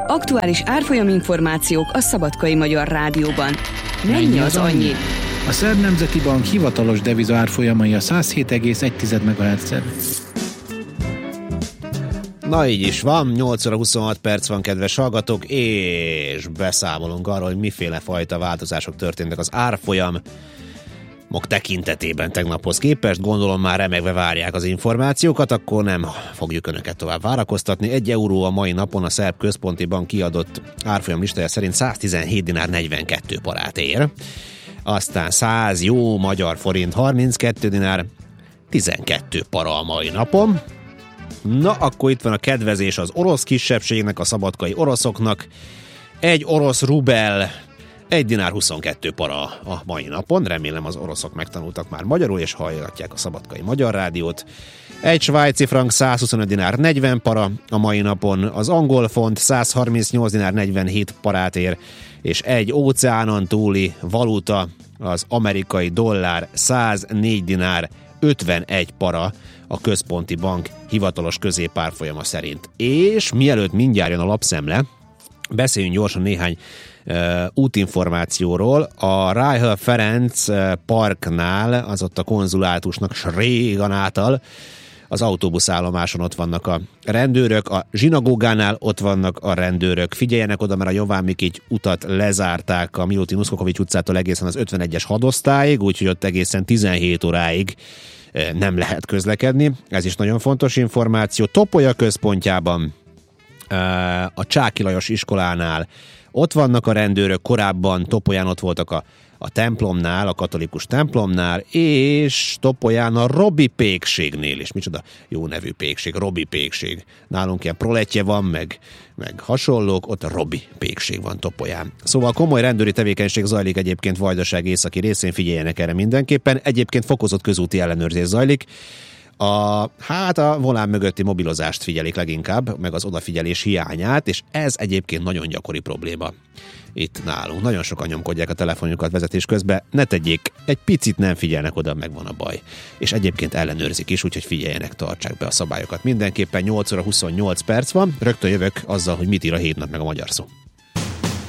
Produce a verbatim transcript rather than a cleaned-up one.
Aktuális árfolyam információk a Szabadkai Magyar Rádióban. Mennyi az annyi? A Szerb Nemzeti Bank hivatalos deviza árfolyamai a száz hét egész egy megahertzen. Na így is van, nyolc óra huszonhat perc van, kedves hallgatók, és beszámolunk arról, hogy miféle fajta változások történtek az árfolyam mok tekintetében tegnaphoz képest. Gondolom már remegve várják az információkat, akkor nem fogjuk önöket tovább várakoztatni. Egy euró a mai napon a Szerb Központi Bank kiadott árfolyam listája szerint száztizenhét dinár negyvenkét parát ér. Aztán száz jó magyar forint harminckét dinár tizenkét para a mai napon. Na, akkor itt van a kedvezés az orosz kisebbségnek, a szabadkai oroszoknak. Egy orosz rubel egy dinár huszonkettő para a mai napon. Remélem az oroszok megtanultak már magyarul, és hallgatják a Szabadkai Magyar Rádiót. Egy svájci frank százhuszonöt dinár negyven para a mai napon. Az angol font százharmincnyolc dinár negyvenhét parát ér, és egy óceánon túli valuta, az amerikai dollár száznégy dinár ötvenegy para a központi bank hivatalos középárfolyama szerint. És mielőtt mindjárt jön a lapszemle, beszéljünk gyorsan néhány uh, útinformációról. A Rájhel Ferenc parknál, az ott a konzulátusnak Srégan által, az autóbuszállomáson ott vannak a rendőrök, a zsinagógánál ott vannak a rendőrök. Figyeljenek oda, mert a Jován Mikics utat lezárták a Milutin Uszkokovics utcától egészen az ötvenegyes hadosztályig, úgyhogy ott egészen tizenhét óráig nem lehet közlekedni. Ez is nagyon fontos információ. Topolya központjában, a Csáky Lajos iskolánál ott vannak a rendőrök, korábban Topolyán ott voltak a, a templomnál, a katolikus templomnál, és Topolyán a Robi pékségnél is. Micsoda jó nevű pékség, Robi pékség. Nálunk ilyen proletje van, meg, meg hasonlók, ott a Robi pékség van Topolyán. Szóval komoly rendőri tevékenység zajlik egyébként Vajdaság északi részén, figyeljenek erre mindenképpen. Egyébként fokozott közúti ellenőrzés zajlik. A, hát a volán mögötti mobilozást figyelik leginkább, meg az odafigyelés hiányát, és ez egyébként nagyon gyakori probléma itt nálunk. Nagyon sokan nyomkodják a telefonjukat vezetés közben, ne tegyék, egy picit nem figyelnek oda, megvan a baj. És egyébként ellenőrzik is, úgyhogy figyeljenek, tartsák be a szabályokat. Mindenképpen nyolc óra huszonnyolc perc van, rögtön jövök azzal, hogy mit ír a Hétnap meg a Magyar Szó.